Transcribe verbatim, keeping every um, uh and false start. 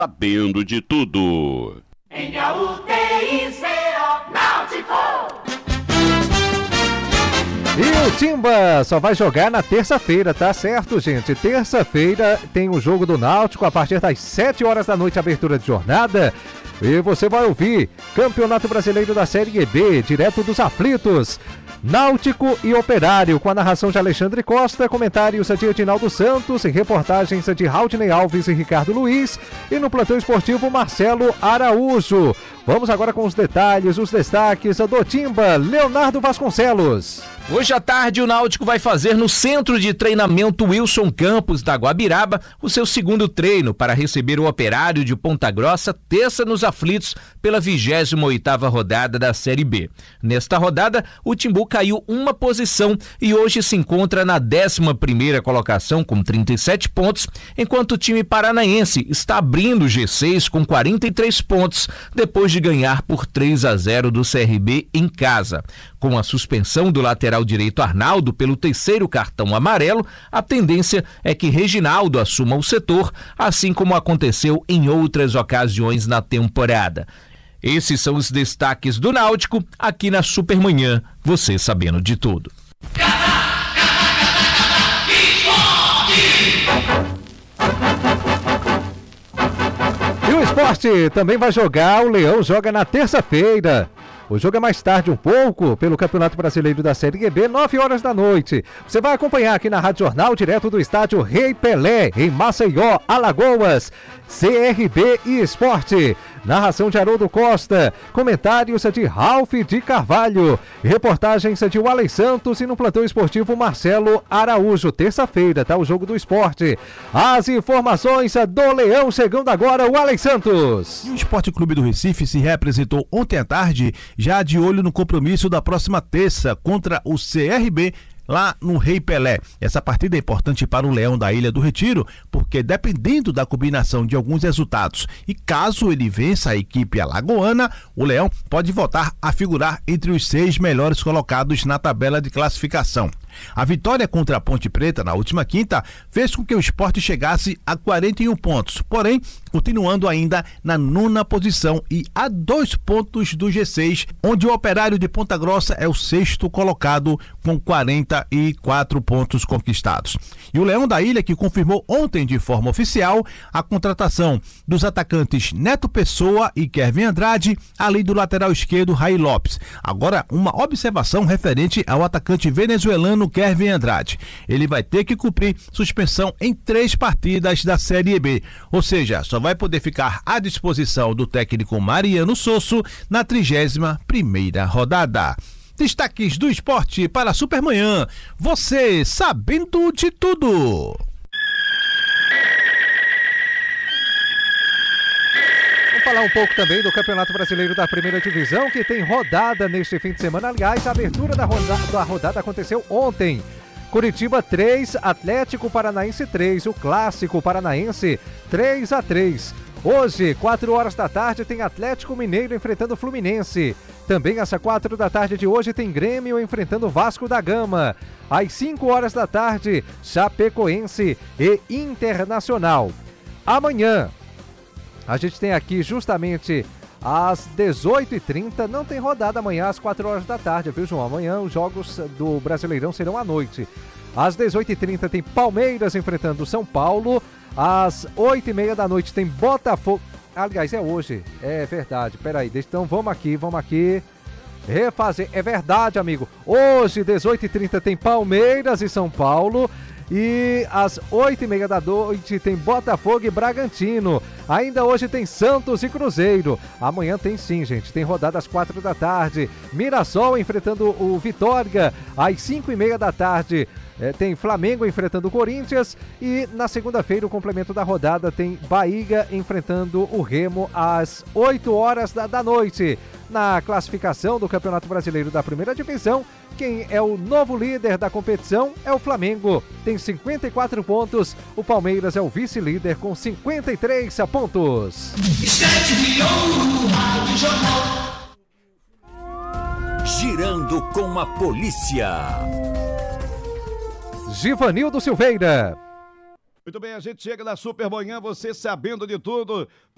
Sabendo de tudo. N A U T I C O Náutico. E o Timba só vai jogar na terça-feira, tá certo, gente? Terça-feira tem o jogo do Náutico a partir das sete horas da noite, abertura de jornada. E você vai ouvir Campeonato Brasileiro da Série B, direto dos aflitos. Náutico e Operário, com a narração de Alexandre Costa, comentários de Edinaldo Santos e reportagens de Raudney Alves e Ricardo Luiz. E no plantão esportivo, Marcelo Araújo. Vamos agora com os detalhes, os destaques do Timba, Leonardo Vasconcelos. Hoje à tarde, o Náutico vai fazer no Centro de Treinamento Wilson Campos da Guabiraba o seu segundo treino para receber o Operário de Ponta Grossa, terça nos aflitos, pela vigésima oitava rodada da Série B. Nesta rodada, o Timbu caiu uma posição e hoje se encontra na décima primeira colocação com trinta e sete pontos, enquanto o time paranaense está abrindo o G seis com quarenta e três pontos, depois de ganhar por três a zero do C R B em casa. Com a suspensão do lateral direito Arnaldo pelo terceiro cartão amarelo, a tendência é que Reginaldo assuma o setor, assim como aconteceu em outras ocasiões na temporada. Esses são os destaques do Náutico, aqui na Supermanhã, você sabendo de tudo. E o Esporte também vai jogar, o Leão joga na terça-feira. O jogo é mais tarde um pouco, pelo Campeonato Brasileiro da Série B, nove horas da noite. Você vai acompanhar aqui na Rádio Jornal, direto do estádio Rei Pelé, em Maceió, Alagoas, C R B e Esporte. Narração de Haroldo Costa, comentários de Ralf de Carvalho, reportagens de Walley Santos e no plantão esportivo Marcelo Araújo. Terça-feira, tá o jogo do Esporte. As informações do Leão chegando agora, Walley Santos. E o Esporte Clube do Recife se reapresentou ontem à tarde, já de olho no compromisso da próxima terça contra o C R B, lá no Rei Pelé. Essa partida é importante para o Leão da Ilha do Retiro, porque dependendo da combinação de alguns resultados e caso ele vença a equipe alagoana, o Leão pode voltar a figurar entre os seis melhores colocados na tabela de classificação. A vitória contra a Ponte Preta na última quinta fez com que o Sport chegasse a quarenta e um pontos, porém continuando ainda na nona posição e a dois pontos do G seis, onde o Operário de Ponta Grossa é o sexto colocado com quarenta e quatro pontos conquistados. E o Leão da Ilha, que confirmou ontem de forma oficial a contratação dos atacantes Neto Pessoa e Kevin Andrade, além do lateral esquerdo Ray Lopes. Agora, uma observação referente ao atacante venezuelano Kevin Andrade. Ele vai ter que cumprir suspensão em três partidas da Série B, ou seja, só vai poder ficar à disposição do técnico Mariano Sosso na trigésima primeira rodada. Destaques do esporte para a Supermanhã, você sabendo de tudo. Vamos falar um pouco também do Campeonato Brasileiro da Primeira Divisão, que tem rodada neste fim de semana. Aliás, a abertura da rodada, da rodada aconteceu ontem. Curitiba três, Atlético Paranaense três, o clássico paranaense três a três. Hoje, quatro horas da tarde, tem Atlético Mineiro enfrentando o Fluminense. Também às quatro da tarde de hoje tem Grêmio enfrentando o Vasco da Gama. Às cinco horas da tarde, Chapecoense e Internacional. Amanhã, a gente tem aqui justamente às dezoito e trinta, não tem rodada amanhã às quatro horas da tarde, viu, João? Amanhã os jogos do Brasileirão serão à noite. Às dezoito e trinta tem Palmeiras enfrentando São Paulo. Às oito e meia da noite tem Botafogo. Aliás, é hoje, é verdade. Peraí, então vamos aqui, vamos aqui refazer. É verdade, amigo. Hoje, dezoito e trinta, tem Palmeiras e São Paulo. E às oito e meia da noite tem Botafogo e Bragantino. Ainda hoje tem Santos e Cruzeiro. Amanhã tem sim, gente. Tem rodada às quatro da tarde. Mirassol enfrentando o Vitória. Às cinco e meia da tarde é, tem Flamengo enfrentando o Corinthians. E na segunda-feira o complemento da rodada tem Bahia enfrentando o Remo às oito horas da, da noite. Na classificação do Campeonato Brasileiro da Primeira Divisão, quem é o novo líder da competição é o Flamengo, tem cinquenta e quatro pontos, o Palmeiras é o vice-líder com cinquenta e três pontos. Girando com a polícia. Givanildo Silveira. Muito bem, a gente chega na Supermanhã, você sabendo de tudo.